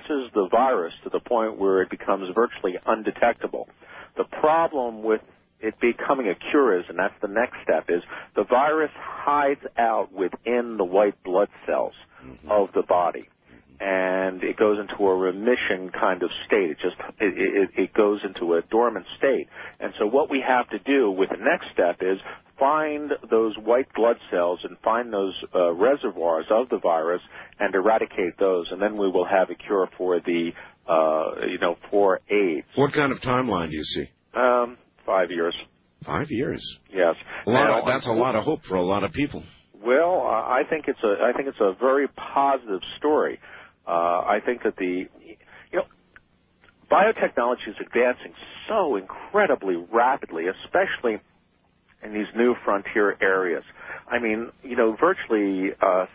suppresses the virus to the point where it becomes virtually undetectable. The problem with it becoming a cure is, and that's the next step, is the virus hides out within the white blood cells of the body, and it goes into a remission kind of state. It goes into a dormant state. And so what we have to do with the next step is find those white blood cells and find those reservoirs of the virus and eradicate those, and then we will have a cure for the, for AIDS. What kind of timeline do you see? 5 years. 5 years? Yes. That's a lot of hope for a lot of people. Well, I think it's a very positive story. I think that biotechnology is advancing so incredibly rapidly, especially in these new frontier areas. I mean, virtually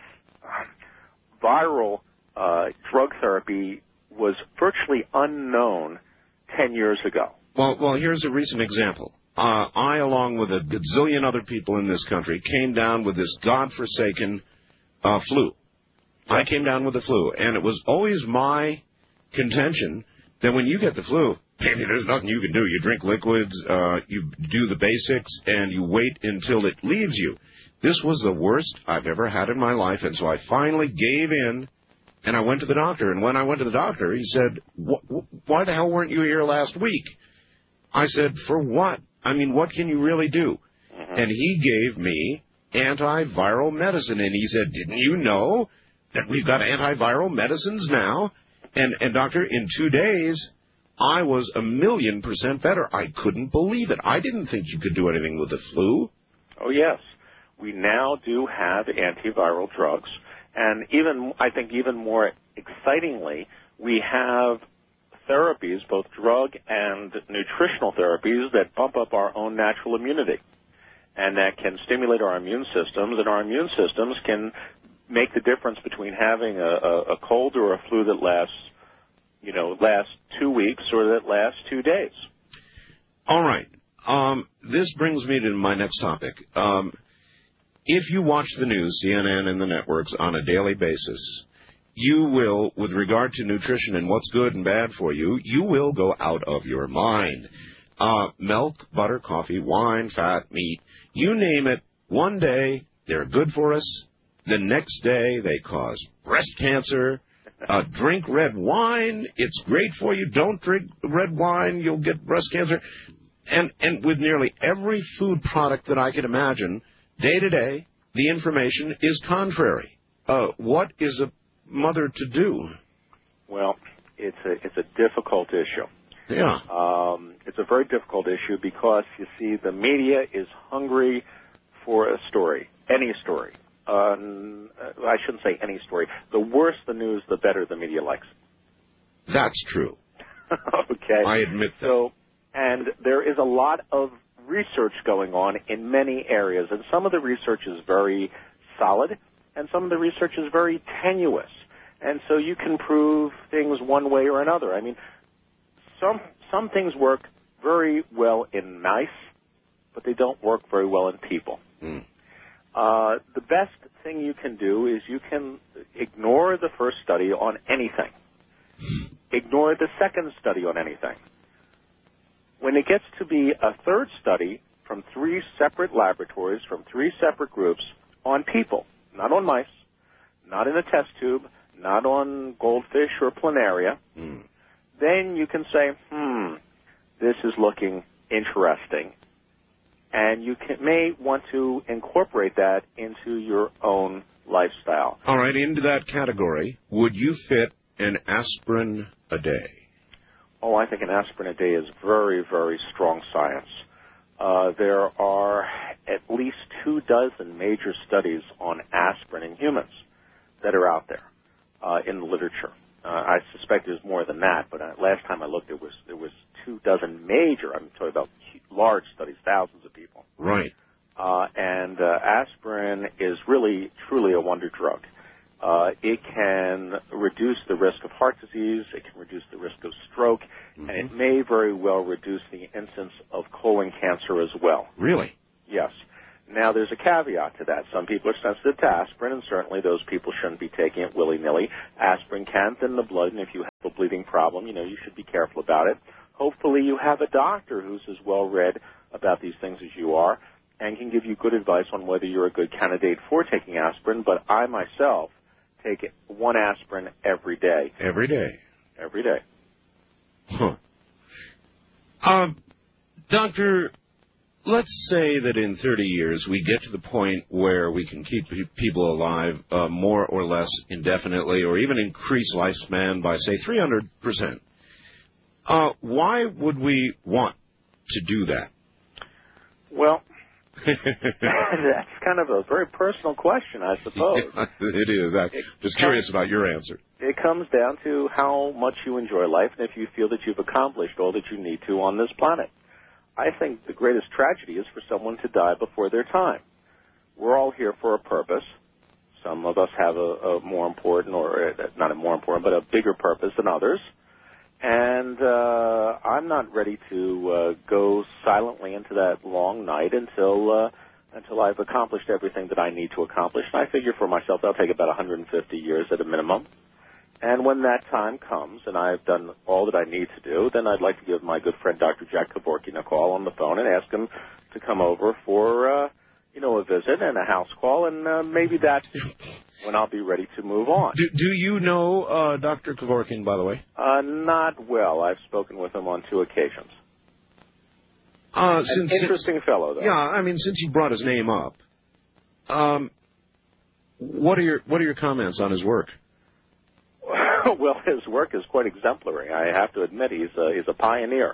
viral drug therapy was virtually unknown 10 years ago. Well, here's a recent example. I, along with a gazillion other people in this country, came down with this godforsaken flu. I came down with the flu, and it was always my contention that when you get the flu, maybe there's nothing you can do. You drink liquids, you do the basics, and you wait until it leaves you. This was the worst I've ever had in my life, and so I finally gave in, and I went to the doctor. And when I went to the doctor, he said, why the hell weren't you here last week? I said, for what? I mean, what can you really do? And he gave me antiviral medicine, and he said, didn't you know that we've got antiviral medicines now? And doctor, in 2 days, I was 1,000,000% better. I couldn't believe it. I didn't think you could do anything with the flu. Oh, yes. We now do have antiviral drugs. And I think even more excitingly, we have therapies, both drug and nutritional therapies, that bump up our own natural immunity and that can stimulate our immune systems, and our immune systems can make the difference between having a cold or a flu that lasts 2 weeks or that lasts 2 days. All right. This brings me to my next topic. If you watch the news, CNN and the networks, on a daily basis, you will, with regard to nutrition and what's good and bad for you, you will go out of your mind. Milk, butter, coffee, wine, fat, meat, you name it, one day they're good for us. The next day they cause breast cancer. Drink red wine, it's great for you. Don't drink red wine, you'll get breast cancer. And with nearly every food product that I can imagine, day to day, the information is contrary. What is a mother to do? Well, it's a difficult issue. Yeah. It's a very difficult issue because, you see, the media is hungry for a story, any story. I shouldn't say any story. The worse the news, the better the media likes it. That's true. Okay. I admit that. And there is a lot of research going on in many areas, and some of the research is very solid, and some of the research is very tenuous. And so you can prove things one way or another. I mean, some things work very well in mice, but they don't work very well in people. The best thing you can do is you can ignore the first study on anything. Ignore the second study on anything. When it gets to be a third study from 3 separate laboratories, from 3 separate groups, on people, not on mice, not in a test tube, not on goldfish or planaria, then you can say, this is looking interesting. And you may want to incorporate that into your own lifestyle. All right, into that category, would you fit an aspirin a day? Oh, I think an aspirin a day is very, very strong science. There are at least 24 major studies on aspirin in humans that are out there in the literature. I suspect there's more than that, but last time I looked, there was 24 major. I'm talking about large studies, thousands of people. Right. And aspirin is really, truly a wonder drug. It can reduce the risk of heart disease. It can reduce the risk of stroke. And it may very well reduce the incidence of colon cancer as well. Really? Yes. Now, there's a caveat to that. Some people are sensitive to aspirin, and certainly those people shouldn't be taking it willy-nilly. Aspirin can thin the blood, and if you have a bleeding problem, you should be careful about it. Hopefully you have a doctor who's as well-read about these things as you are and can give you good advice on whether you're a good candidate for taking aspirin. But I myself take one aspirin every day. Every day? Every day. Huh. Doctor, let's say that in 30 years we get to the point where we can keep people alive more or less indefinitely, or even increase lifespan by, say, 300%. Why would we want to do that? Well, that's kind of a very personal question, I suppose. It is. I'm just curious about your answer. It comes down to how much you enjoy life and if you feel that you've accomplished all that you need to on this planet. I think the greatest tragedy is for someone to die before their time. We're all here for a purpose. Some of us have a more important, or not a more important, but a bigger purpose than others. And I'm not ready to go silently into that long night until I've accomplished everything that I need to accomplish. And I figure for myself that'll take about 150 years at a minimum. And when that time comes and I've done all that I need to do, then I'd like to give my good friend Dr. Jack Kevorkian a call on the phone and ask him to come over for, a visit and a house call, and maybe that's when I'll be ready to move on. Do you know Dr. Kevorkian, by the way? Not well. I've spoken with him on 2 occasions. Interesting fellow, though. Yeah, I mean, since you brought his name up, what are your comments on his work? Well, his work is quite exemplary. I have to admit, he's a pioneer.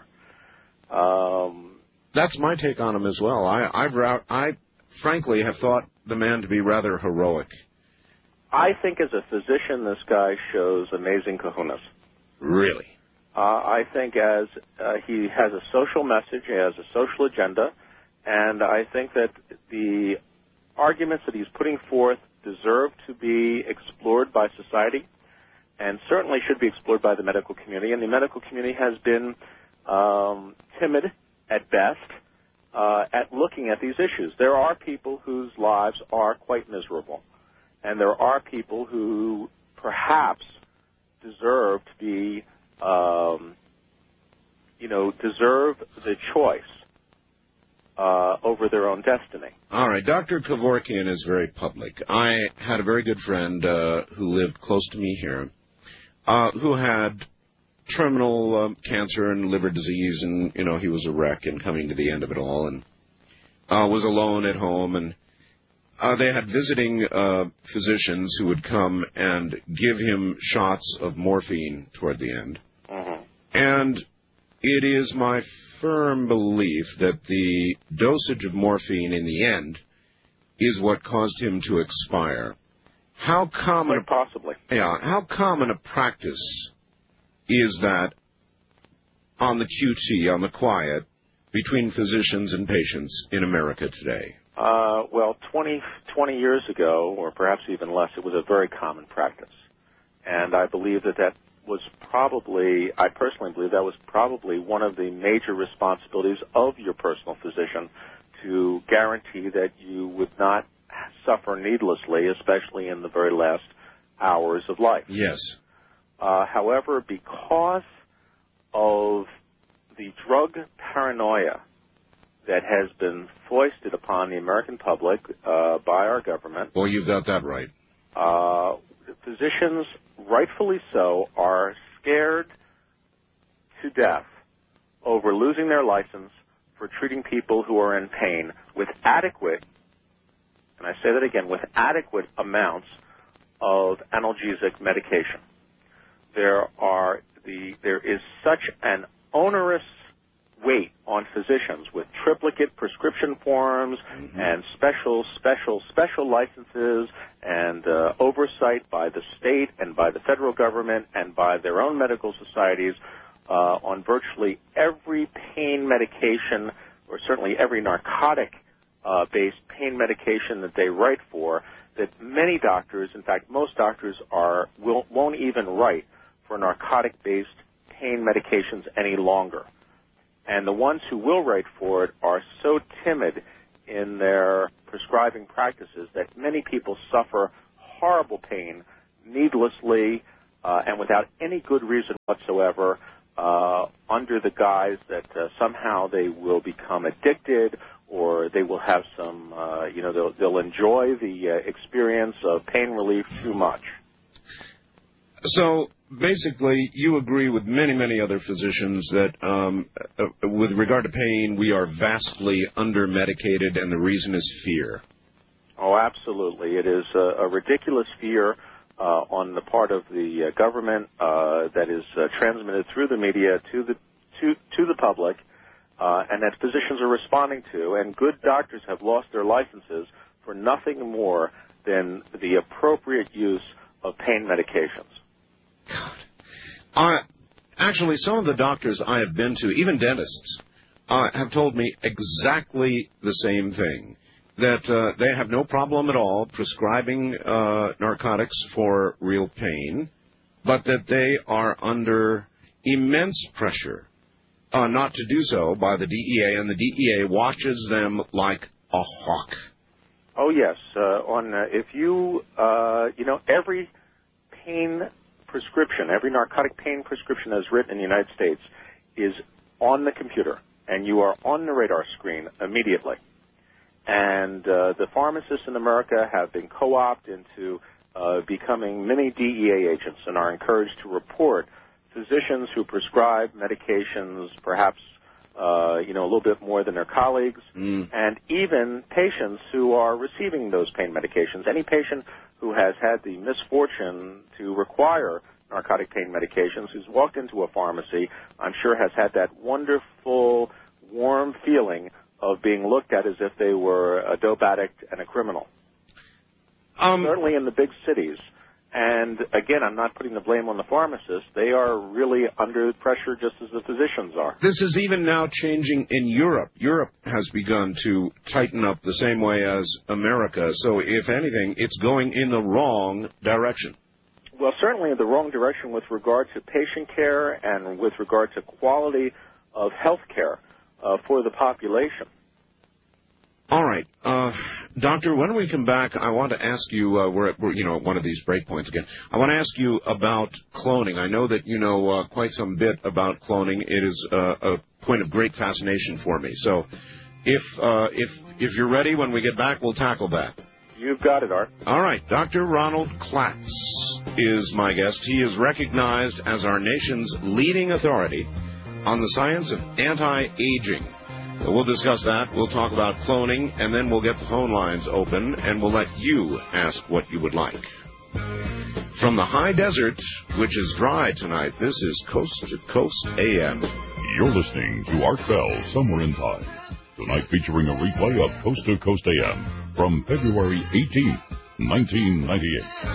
That's my take on him as well. I frankly have thought the man to be rather heroic. I think as a physician, this guy shows amazing kahunas. Really? I think as he has a social message, he has a social agenda, and I think that the arguments that he's putting forth deserve to be explored by society, and certainly should be explored by the medical community. And the medical community has been timid at best at looking at these issues. There are people whose lives are quite miserable, and there are people who perhaps deserve to be, deserve the choice over their own destiny. All right. Dr. Kevorkian is very public. I had a very good friend who lived close to me here who had terminal cancer and liver disease, and, he was a wreck and coming to the end of it all, and was alone at home, and they had visiting physicians who would come and give him shots of morphine toward the end. Mm-hmm. And it is my firm belief that the dosage of morphine in the end is what caused him to expire. How common a practice is that on the QT, on the quiet, between physicians and patients in America today? Well, 20 years ago, or perhaps even less, it was a very common practice. And I believe that was probably, I personally believe that was probably one of the major responsibilities of your personal physician, to guarantee that you would not suffer needlessly, especially in the very last hours of life. Yes. However, because of the drug paranoia that has been foisted upon the American public by our government. Well, you've got that right. Physicians, rightfully so, are scared to death over losing their license for treating people who are in pain with adequate, and I say that again, with adequate amounts of analgesic medication. There is such an onerous weight on physicians with triplicate prescription forms and special licenses and oversight by the state and by the federal government and by their own medical societies on virtually every pain medication, or certainly every narcotic-based pain medication that they write for, that many doctors, in fact most doctors, won't even write for narcotic-based pain medications any longer. And the ones who will write for it are so timid in their prescribing practices that many people suffer horrible pain needlessly and without any good reason whatsoever, under the guise that somehow they will become addicted or they will have some, they'll enjoy the experience of pain relief too much. So basically, you agree with many, many other physicians that with regard to pain, we are vastly under-medicated, and the reason is fear. Oh, absolutely. It is a ridiculous fear on the part of the government that is transmitted through the media to the public, and that physicians are responding to. And good doctors have lost their licenses for nothing more than the appropriate use of pain medications. God. Actually, some of the doctors I have been to, even dentists, have told me exactly the same thing, that they have no problem at all prescribing narcotics for real pain, but that they are under immense pressure not to do so by the DEA, and the DEA watches them like a hawk. Oh, yes. Every pain prescription, every narcotic pain prescription that is written in the United States is on the computer, and you are on the radar screen immediately. And the pharmacists in America have been co-opted into becoming mini DEA agents and are encouraged to report physicians who prescribe medications perhaps a little bit more than their colleagues, and even patients who are receiving those pain medications. Any patient who has had the misfortune to require narcotic pain medications, who's walked into a pharmacy, I'm sure has had that wonderful, warm feeling of being looked at as if they were a dope addict and a criminal. Certainly in the big cities. And, again, I'm not putting the blame on the pharmacists. They are really under pressure just as the physicians are. This is even now changing in Europe. Europe has begun to tighten up the same way as America. So, if anything, it's going in the wrong direction. Well, certainly in the wrong direction with regard to patient care and with regard to quality of health care for the population. All right. Doctor, when we come back, I want to ask you, we're at one of these break points again. I want to ask you about cloning. I know that you know quite some bit about cloning. It is a point of great fascination for me. So if you're ready, when we get back, we'll tackle that. You've got it, Art. All right. Dr. Ronald Klatz is my guest. He is recognized as our nation's leading authority on the science of anti-aging. We'll discuss that. We'll talk about cloning, and then we'll get the phone lines open, and we'll let you ask what you would like. From the high desert, which is dry tonight, this is Coast to Coast AM. You're listening to Art Bell, Somewhere in Time. Tonight featuring a replay of Coast to Coast AM from February 18th, 1998.